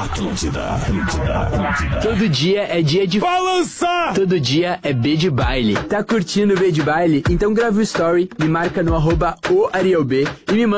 Todo dia é dia de balançar. Todo dia é B de baile. Tá curtindo o B de baile? Então grava o story, me marca no @oarielb e me manda